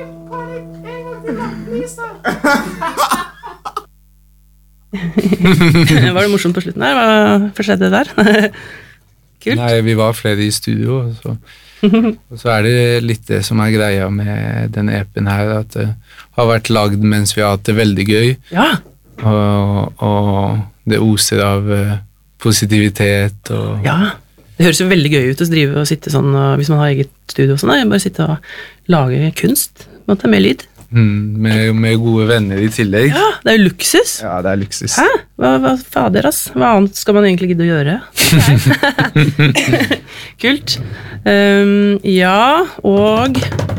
Var det morsomt på slutten her? Hva skjedde der? Kult. Nei, vi var flere i studio, og så det litt det som greia med denne EP-en her, at det har vært lagd mens vi har hatt det veldig gøy, Ja. og det oser av positivitet. Og Ja, det høres jo veldig gøy ut å drive og sitte sånn, hvis man har eget studio og sånn, bare sitte og lage kunst, med lyd. med gode venner i tillegg. Ja, det jo luksus. Ja, det luksus. Hæ? Hva fader, ass? Hva annet skal man egentlig gidde å gjøre? Kult. Ja, og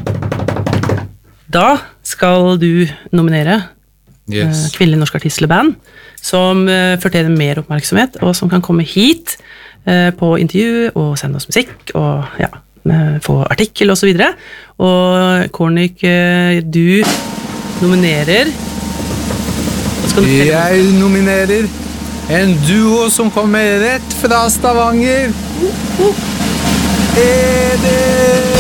da skal du nominere Kvinnelig norsk artist eller band, som fortjener mer oppmerksomhet, og som kan komme hit på intervju og sende oss musikk, og ja, få artikkel og så videre. Og Kornik, du nominerer. Jeg nominerer en duo som kommer rett fra Stavanger. Edel!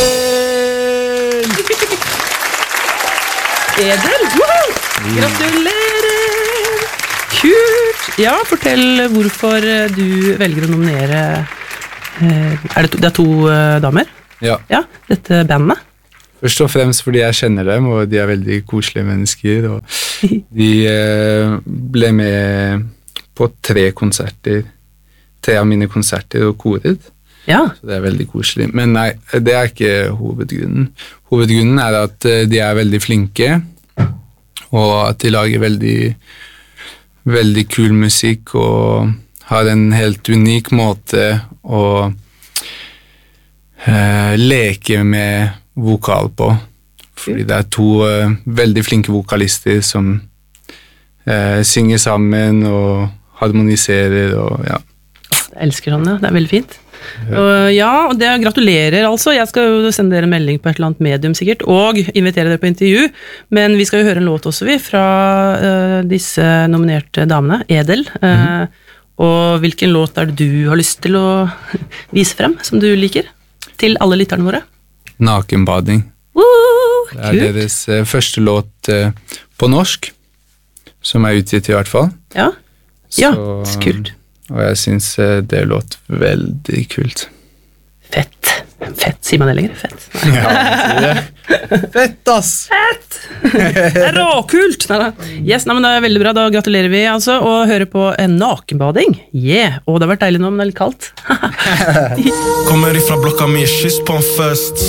Edel? Gratulerer! Kult! Ja, fortell hvorfor du velger å nominere. Det to damer? Ja. Ja, dette bandet. Først og fremst fordi jeg kjenner dem, og de veldig koselige mennesker, og de ble med på 3 konserter, 3 av mine konserter og koret. Ja. Så det veldig koselig. Men nei, det ikke hovedgrunnen. Hovedgrunnen at de veldig flinke, og at de lager veldig, veldig kul musikk, og har en helt unik måte å leke med vokal på. Fordi det 2 veldig flinke vokalister som synger sammen og harmoniserer, og ja. Jeg elsker sånn, ja. Det veldig fint. Og det gratulerer altså. Jeg skal jo sende dere en melding på et eller annet medium sikkert, og invitere dere på intervju, men vi skal jo høre en låt også, fra disse nominerte damene, Edel. Og hvilken låt det du har lyst til å vise frem, som du liker, til alle lytterne våre? Nakenbading. Det deres første låt på norsk, som utgitt i hvert fall. Ja, så kult. Og jeg synes det låt veldig kult. Fett. Sier man det lenger? Fett. Ja, fett, ass! Fett! Det råkult! Yes, men det veldig bra. Da gratulerer vi altså, og hører på en nakenbading. Yeah! Og det har vært deilig nå, men det litt kaldt. Kommer ifra blokka mi, kyss på en først.